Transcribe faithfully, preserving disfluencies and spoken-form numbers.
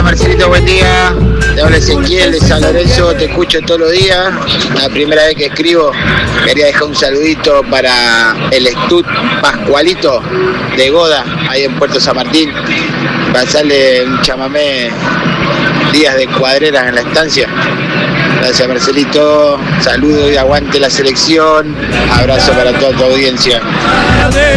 Marcelito, buen día. Te habla Ezequiel de San Lorenzo, te escucho todos los días. La primera vez que escribo, quería dejar un saludito para el Estud Pascualito de Goda, ahí en Puerto San Martín. Pasarle un chamamé Días de Cuadreras en la estancia. Gracias Marcelito, saludo y aguante la selección. Abrazo para toda tu audiencia.